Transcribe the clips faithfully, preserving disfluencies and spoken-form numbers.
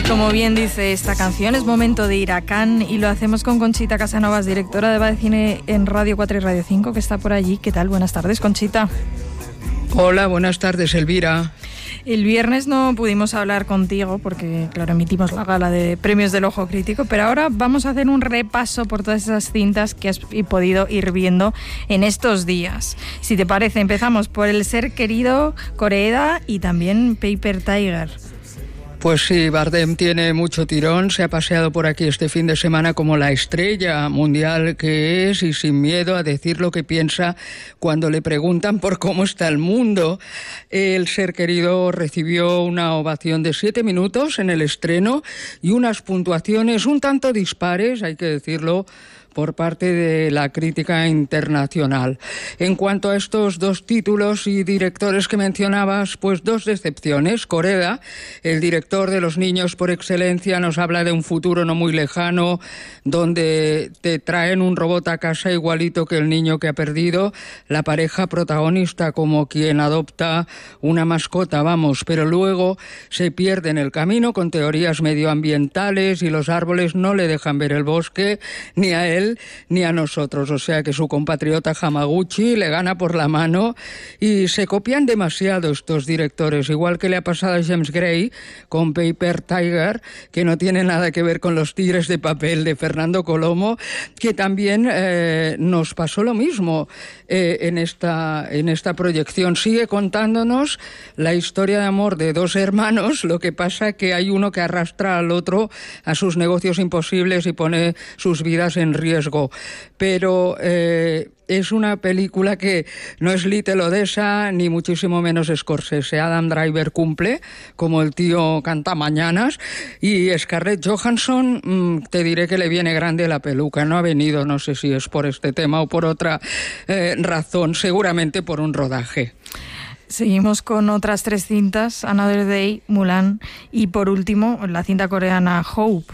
Como bien dice esta canción, es momento de ir a Cannes y lo hacemos con Conchita Casanovas, directora de Va de Cine en Radio cuatro y Radio cinco, que está por allí. ¿Qué tal? Buenas tardes, Conchita. Hola, buenas tardes, Elvira. El viernes no pudimos hablar contigo porque, claro, emitimos la gala de premios del Ojo Crítico, pero ahora vamos a hacer un repaso por todas esas cintas que has podido ir viendo en estos días. Si te parece, empezamos por El ser querido, Koreeda, y también Paper Tiger. Pues sí, Bardem tiene mucho tirón, se ha paseado por aquí este fin de semana como la estrella mundial que es y sin miedo a decir lo que piensa cuando le preguntan por cómo está el mundo. El ser querido recibió una ovación de siete minutos en el estreno y unas puntuaciones un tanto dispares, hay que decirlo, por parte de la crítica internacional. En cuanto a estos dos títulos y directores que mencionabas, pues dos decepciones. Koreeda, el director de Los niños por excelencia, nos habla de un futuro no muy lejano donde te traen un robot a casa igualito que el niño que ha perdido, la pareja protagonista como quien adopta una mascota, vamos, pero luego se pierde en el camino con teorías medioambientales y los árboles no le dejan ver el bosque ni a él ni a nosotros, o sea que su compatriota Hamaguchi le gana por la mano y se copian demasiado estos directores, igual que le ha pasado a James Gray con Paper Tiger, que no tiene nada que ver con Los tigres de papel de Fernando Colomo, que también eh, nos pasó lo mismo eh, en esta, en esta proyección. Sigue contándonos la historia de amor de dos hermanos, lo que pasa que hay uno que arrastra al otro a sus negocios imposibles y pone sus vidas en riesgo. Pero eh, es una película que no es Little Odessa ni muchísimo menos Scorsese. Adam Driver cumple como el tío cantamañanas y Scarlett Johansson, mmm, te diré que le viene grande la peluca. No ha venido, no sé si es por este tema o por otra eh, razón, seguramente por un rodaje. Seguimos con otras tres cintas, Another Day, Mulan y por último la cinta coreana Hope.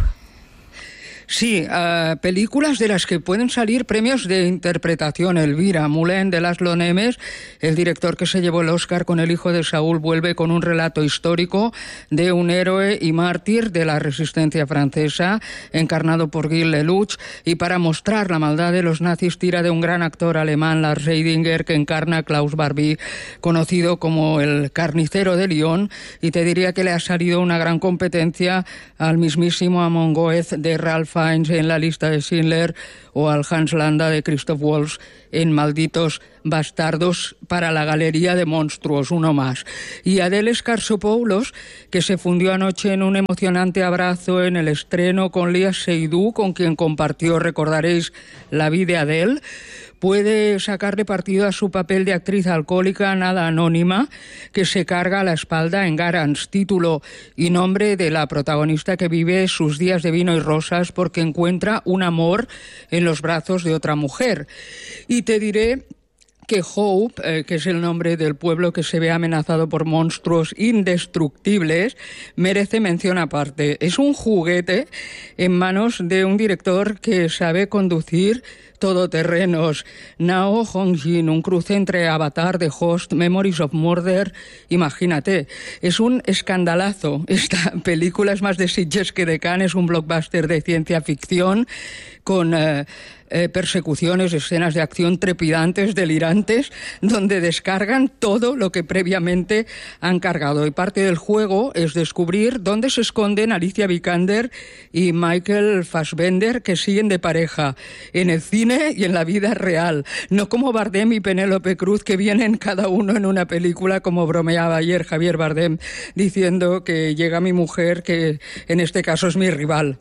Sí, uh, películas de las que pueden salir premios de interpretación. Elvira, Moulin de Laszlo Nemes, el director que se llevó el Oscar con El hijo de Saúl, vuelve con un relato histórico de un héroe y mártir de la resistencia francesa, encarnado por Gilles Lelouch, y para mostrar la maldad de los nazis tira de un gran actor alemán, Lars Eidinger, que encarna a Klaus Barbie, conocido como el carnicero de Lyon, y te diría que le ha salido una gran competencia al mismísimo Amon Goeth de Ralph Fiennes en La lista de Schindler o al Hans Landa de Christoph Waltz en Malditos bastardos, para la galería de monstruos, uno más. Y Adele Scarsopoulos, que se fundió anoche en un emocionante abrazo en el estreno con Léa Seydoux, con quien compartió, recordaréis, La vida de Adele, puede sacarle partido a su papel de actriz alcohólica nada anónima que se carga a la espalda en Garance, título y nombre de la protagonista que vive sus días de vino y rosas porque encuentra un amor en los brazos de otra mujer. Y te diré que Hope, eh, que es el nombre del pueblo que se ve amenazado por monstruos indestructibles, merece mención aparte. Es un juguete en manos de un director que sabe conducir todoterrenos. Nao Hong-jin, un cruce entre Avatar, The Host, Memories of Murder. Imagínate, es un escandalazo. Esta película es más de Sitges que de Cannes, es un blockbuster de ciencia ficción con eh, eh, persecuciones, escenas de acción trepidantes, delirantes, donde descargan todo lo que previamente han cargado. Y parte del juego es descubrir dónde se esconden Alicia Vikander y Michael Fassbender, que siguen de pareja en el cine y en la vida real. No como Bardem y Penélope Cruz, que vienen cada uno en una película, como bromeaba ayer Javier Bardem, diciendo que llega mi mujer, que en este caso es mi rival.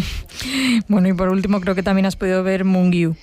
Bueno, y por último, creo que también has podido ver Mungyu.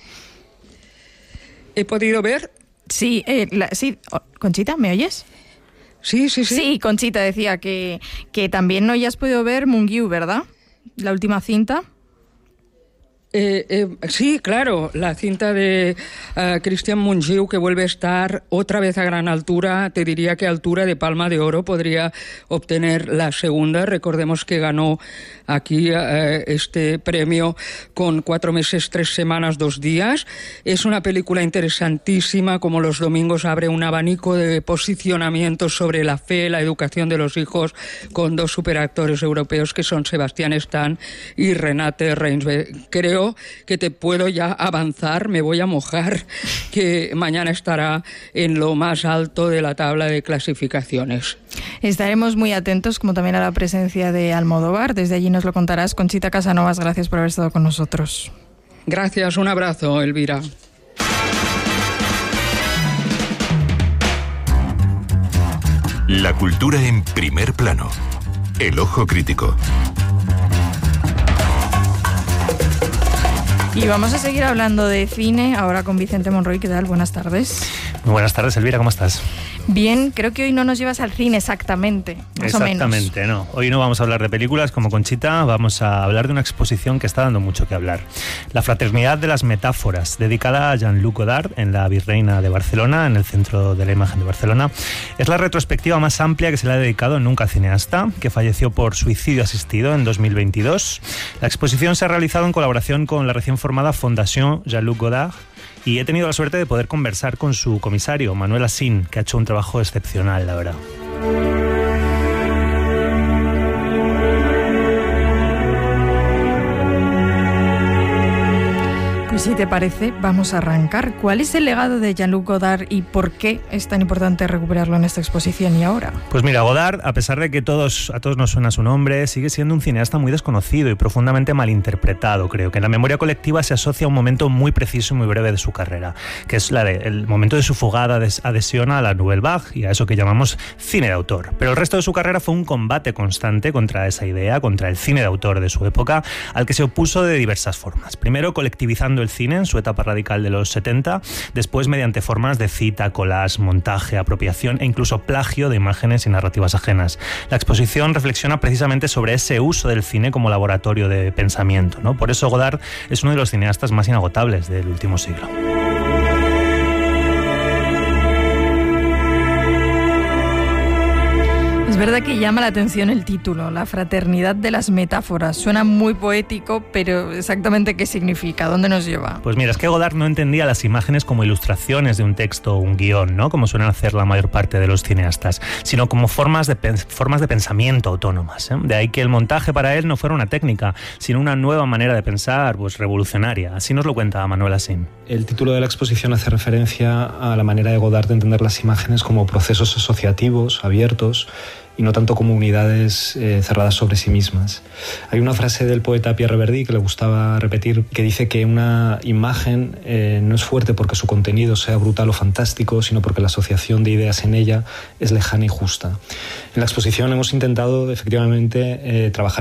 ¿He podido ver? Sí, eh, la, sí. Conchita, ¿me oyes? Sí, sí, sí. Sí, Conchita decía que, que también no hayas podido ver Mungyu, ¿verdad? La última cinta. Eh, eh, sí, claro, la cinta de uh, Cristian Mungiu, que vuelve a estar otra vez a gran altura, te diría que a altura de Palma de Oro podría obtener la segunda. Recordemos que ganó aquí uh, este premio con cuatro meses, tres semanas, dos días. Es una película interesantísima, como los domingos abre un abanico de posicionamientos sobre la fe, la educación de los hijos, con dos superactores europeos que son Sebastián Stan y Renate Reinsve. Creo que te puedo ya avanzar, me voy a mojar, que mañana estará en lo más alto de la tabla de clasificaciones. Estaremos muy atentos, como también a la presencia de Almodóvar. Desde allí nos lo contarás. Conchita Casanovas, gracias por haber estado con nosotros. Gracias, un abrazo, Elvira. La cultura en primer plano. El ojo crítico. Y vamos a seguir hablando de cine, ahora con Vicente Monroy. ¿Qué tal? Buenas tardes. Muy buenas tardes, Elvira, ¿cómo estás? Bien, creo que hoy no nos llevas al cine exactamente, más Exactamente, o menos. no. Hoy no vamos a hablar de películas como Conchita, vamos a hablar de una exposición que está dando mucho que hablar. La Fraternidad de las Metáforas, dedicada a Jean-Luc Godard en la Virreina de Barcelona, en el Centro de la Imagen de Barcelona. Es la retrospectiva más amplia que se le ha dedicado nunca al cineasta, que falleció por suicidio asistido en dos mil veintidós. La exposición se ha realizado en colaboración con la recién formada Fondation Jean-Luc Godard, y he tenido la suerte de poder conversar con su comisario, Manuel Asín, que ha hecho un trabajo excepcional, la verdad. Pues si te parece, vamos a arrancar. ¿Cuál es el legado de Jean-Luc Godard y por qué es tan importante recuperarlo en esta exposición y ahora? Pues mira, Godard, a pesar de que todos, a todos nos suena su nombre, sigue siendo un cineasta muy desconocido y profundamente malinterpretado. Creo que en la memoria colectiva se asocia a un momento muy preciso y muy breve de su carrera, que es la de, el momento de su fugada adhesión a la Nouvelle Vague y a eso que llamamos cine de autor. Pero el resto de su carrera fue un combate constante contra esa idea, contra el cine de autor de su época, al que se opuso de diversas formas. Primero, colectivizando el cine en su etapa radical de los setenta, después mediante formas de cita, collage, montaje, apropiación e incluso plagio de imágenes y narrativas ajenas. La exposición reflexiona precisamente sobre ese uso del cine como laboratorio de pensamiento, ¿no? Por eso Godard es uno de los cineastas más inagotables del último siglo. Es verdad que llama la atención el título, La Fraternidad de las Metáforas. Suena muy poético, pero exactamente ¿qué significa? ¿Dónde nos lleva? Pues mira, es que Godard no entendía las imágenes como ilustraciones de un texto o un guión, ¿no? Como suelen hacer la mayor parte de los cineastas, sino como formas de, formas de pensamiento autónomas, ¿eh? De ahí que el montaje para él no fuera una técnica, sino una nueva manera de pensar, pues revolucionaria. Así nos lo cuenta Manuel Asín. El título de la exposición hace referencia a la manera de Godard de entender las imágenes como procesos asociativos, abiertos, y no tanto como unidades eh, cerradas sobre sí mismas. Hay una frase del poeta Pierre Verdi que le gustaba repetir, que dice que una imagen eh, no es fuerte porque su contenido sea brutal o fantástico, sino porque la asociación de ideas en ella es lejana y justa. En la exposición hemos intentado efectivamente eh, trabajar